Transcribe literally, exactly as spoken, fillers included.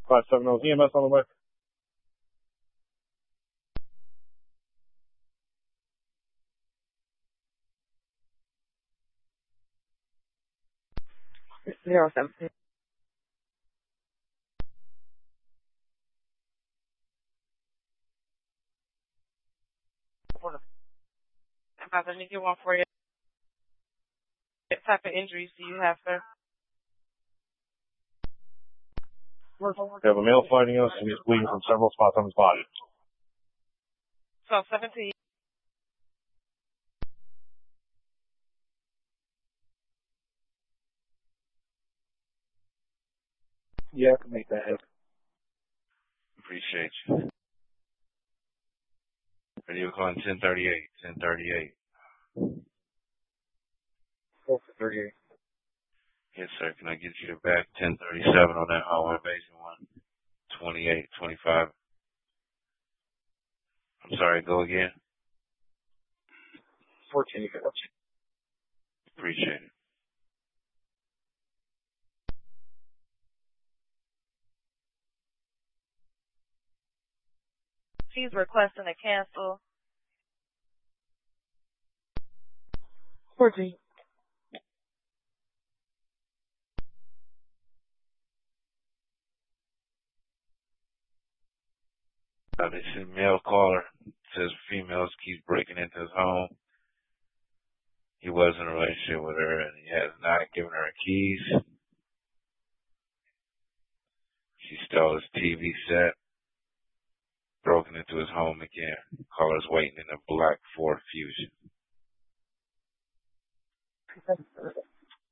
five seven zero E M S on the way. Zero seven. About to get one for you. What type of injuries do you have, sir? We have a male fighting us, and he's bleeding from several spots on his body. So seventeen. Yeah, I can make that happen. Appreciate you. Radio calling ten thirty-eight. ten thirty-eight. Four for thirty-eight. Yes, sir. Can I get you back ten thirty-seven on that hallway base one? twenty-eight, twenty-five. I'm sorry, go again? fourteen. Appreciate it. She's requesting to cancel. Fourteen. Uh, this is male caller. Says females keep breaking into his home. He was in a relationship with her and he has not given her keys. She stole his T V set. Broken into his home again. Caller's waiting in a black Ford Fusion.